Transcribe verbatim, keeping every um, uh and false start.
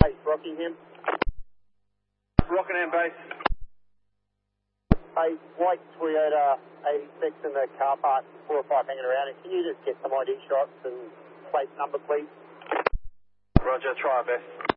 Base Rockingham. Rockingham base. Hey, Blake Toyota eighty-six in the car park, four or five hanging around. And can you just get some I D shots and plate number, please? Roger, try our best.